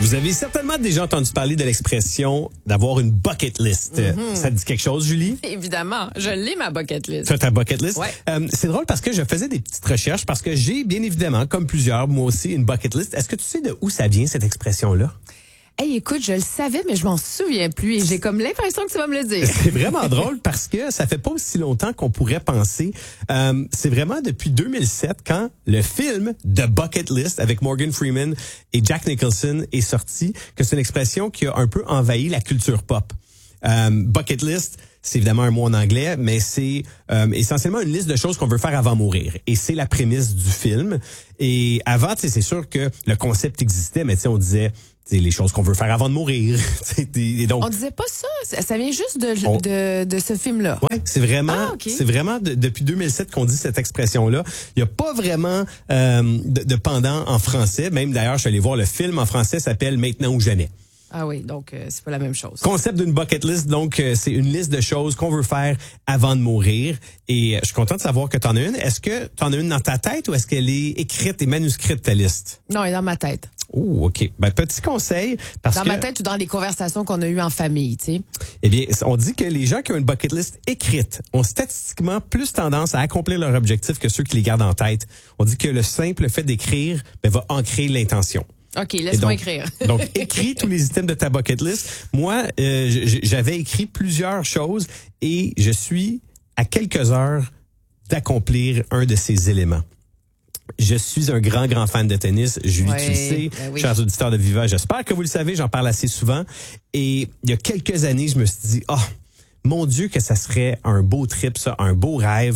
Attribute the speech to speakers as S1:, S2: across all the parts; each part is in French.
S1: Vous avez certainement déjà entendu parler de l'expression d'avoir une bucket list. Ça te dit quelque chose, Julie?
S2: Évidemment, je l'ai ma bucket list.
S1: Tu as ta bucket list?
S2: Ouais.
S1: C'est drôle parce que je faisais des petites recherches parce que j'ai bien évidemment, comme plusieurs, moi aussi, une bucket list. Est-ce que tu sais de où ça vient, cette expression-là?
S2: Hey, écoute, je le savais, mais je m'en souviens plus et j'ai comme l'impression que tu vas me le dire.
S1: C'est vraiment drôle parce que ça fait pas aussi longtemps qu'on pourrait penser. C'est vraiment depuis 2007 quand le film The Bucket List avec Morgan Freeman et Jack Nicholson est sorti que c'est une expression qui a un peu envahi la culture pop. Bucket list, c'est évidemment un mot en anglais, mais c'est essentiellement une liste de choses qu'on veut faire avant de mourir. Et c'est la prémisse du film. Et avant, c'est sûr que le concept existait, mais on disait les choses qu'on veut faire avant de mourir. Et donc,
S2: on disait pas ça. Ça vient juste de ce film-là.
S1: Ouais, c'est vraiment,
S2: okay.
S1: c'est vraiment depuis 2007 qu'on dit cette expression-là. Il y a pas vraiment de pendant en français. Même d'ailleurs, je suis allé voir le film en français, s'appelle Maintenant ou jamais.
S2: Ah oui, donc c'est pas la même chose.
S1: Concept d'une bucket list, donc c'est une liste de choses qu'on veut faire avant de mourir. Et je suis content de savoir que tu en as une. Est-ce que tu en as une dans ta tête ou est-ce qu'elle est écrite et manuscrite, ta liste?
S2: Non, elle est dans ma tête.
S1: Oh, OK. Petit conseil.
S2: Dans ma tête ou dans les conversations qu'on a eues en famille, tu sais.
S1: Eh bien, on dit que les gens qui ont une bucket list écrite ont statistiquement plus tendance à accomplir leur objectif que ceux qui les gardent en tête. On dit que le simple fait d'écrire va ancrer l'intention.
S2: OK, laisse-moi écrire.
S1: Donc, écris tous les items de ta bucket list. Moi, j'avais écrit plusieurs choses et je suis à quelques heures d'accomplir un de ces éléments. Je suis un grand fan de tennis. Julie, tu le sais, chers auditeurs de Viva, j'espère que vous le savez, j'en parle assez souvent. Et il y a quelques années, je me suis dit, mon Dieu, que ça serait un beau trip, ça, un beau rêve.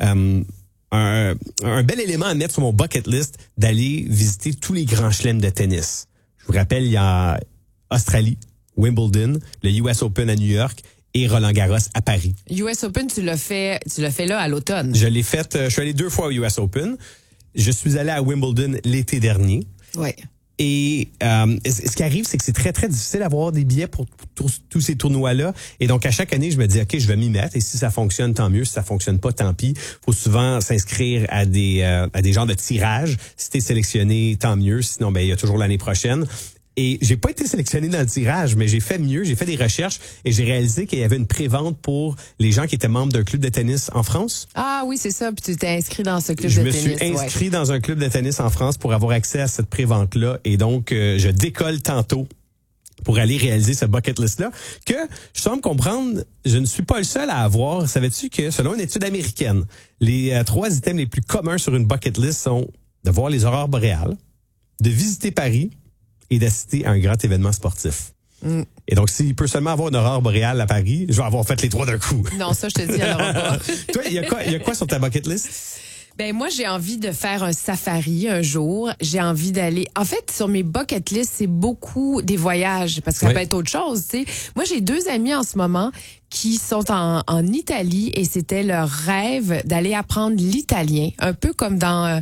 S1: Un bel élément à mettre sur mon bucket list d'aller visiter tous les grands chelems de tennis. Je vous rappelle, il y a Australie, Wimbledon, le US Open à New York et Roland Garros à Paris.
S2: US Open, tu l'as fait là à l'automne.
S1: Je l'ai fait, je suis allé 2 fois au US Open. Je suis allé à Wimbledon l'été dernier.
S2: Ouais.
S1: Et ce qui arrive, c'est que c'est très, très difficile d'avoir des billets pour tous ces tournois-là. Et donc, à chaque année, je me dis, OK, je vais m'y mettre. Et si ça fonctionne, tant mieux. Si ça fonctionne pas, tant pis. Faut souvent s'inscrire à des genres de tirages. Si t'es sélectionné, tant mieux. Sinon, il y a toujours l'année prochaine. Et j'ai pas été sélectionné dans le tirage, mais j'ai fait mieux. J'ai fait des recherches et j'ai réalisé qu'il y avait une prévente pour les gens qui étaient membres d'un club de tennis en France.
S2: Ah oui, c'est ça. Puis tu t'es inscrit dans ce club de tennis.
S1: Je me suis inscrit dans un club de tennis en France pour avoir accès à cette prévente-là. Et donc, je décolle tantôt pour aller réaliser ce bucket list-là, que je semble comprendre, je ne suis pas le seul à avoir. Savais-tu que, selon une étude américaine, les 3 items les plus communs sur une bucket list sont de voir les aurores boréales, de visiter Paris et d'assister à un grand événement sportif. Et donc, s'il peut seulement avoir une aurore boréale à Paris, je vais avoir fait les 3 d'un coup.
S2: Non, ça, je te dis, il n'y en aura pas.
S1: Toi, il y a quoi sur ta bucket list?
S2: Ben moi, j'ai envie de faire un safari un jour. J'ai envie d'aller... En fait, sur mes bucket list, c'est beaucoup des voyages, parce que ça peut être autre chose, tu sais. Moi, j'ai 2 amis en ce moment qui sont en Italie et c'était leur rêve d'aller apprendre l'italien, un peu comme dans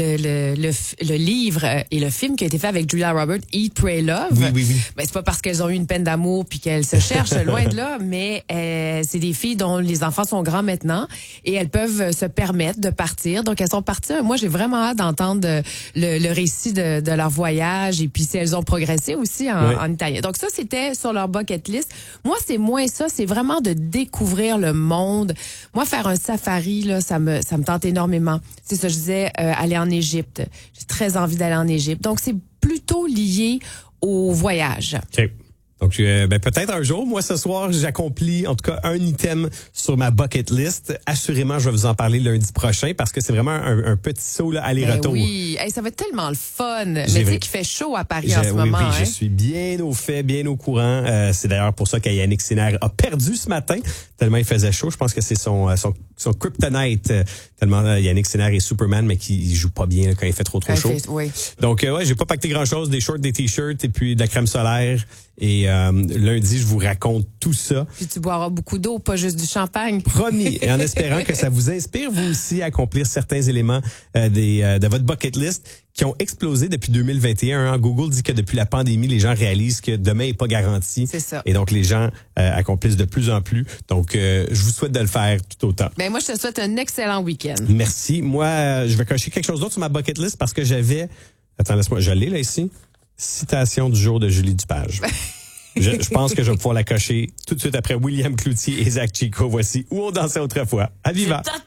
S2: le livre et le film qui a été fait avec Julia Roberts, Eat, Pray, Love.
S1: Oui.
S2: Ben, c'est pas parce qu'elles ont eu une peine d'amour puis qu'elles se cherchent loin de là, mais c'est des filles dont les enfants sont grands maintenant et elles peuvent se permettre de partir. Donc, elles sont parties. Moi, j'ai vraiment hâte d'entendre le récit de leur voyage et puis si elles ont progressé aussi en italien. Donc, ça, c'était sur leur bucket list. Moi, c'est moins ça. C'est vraiment de découvrir le monde. Moi, faire un safari, là, ça me tente énormément. C'est ça, je disais, aller en Égypte. J'ai très envie d'aller en Égypte. Donc, c'est plutôt lié au voyage.
S1: OK. Donc, peut-être un jour, moi, ce soir, j'accomplis en tout cas un item sur ma bucket list. Assurément, je vais vous en parler lundi prochain parce que c'est vraiment un petit saut là, aller-retour.
S2: Oui, ça va être tellement le fun. Mais tu sais qu'il fait chaud à Paris en ce moment.
S1: Oui, je suis bien au fait, bien au courant. C'est d'ailleurs pour ça qu'Yannick Sinner a perdu ce matin, tellement il faisait chaud. Je pense que c'est son kryptonite, tellement Yannick Sinner est Superman, mais qui joue pas bien quand il fait trop chaud.
S2: Oui.
S1: Donc, j'ai pas pacté grand-chose, des shorts, des t-shirts et puis de la crème solaire. Et lundi, je vous raconte tout ça.
S2: Puis tu boiras beaucoup d'eau, pas juste du champagne.
S1: Promis. Et en espérant que ça vous inspire, vous aussi, à accomplir certains éléments de votre bucket list qui ont explosé depuis 2021. Google dit que depuis la pandémie, les gens réalisent que demain n'est pas garanti.
S2: C'est ça.
S1: Et donc, les gens accomplissent de plus en plus. Donc, je vous souhaite de le faire tout autant.
S2: Ben moi, je te souhaite un excellent week-end.
S1: Merci. Moi, je vais cocher quelque chose d'autre sur ma bucket list parce que j'avais... Attends, laisse-moi. Je l'ai là ici. citation du jour de Julie Dupage. Je pense que je vais pouvoir la cocher tout de suite après William Cloutier et Zach Chico. Voici Où on dansait autrefois. À Viva!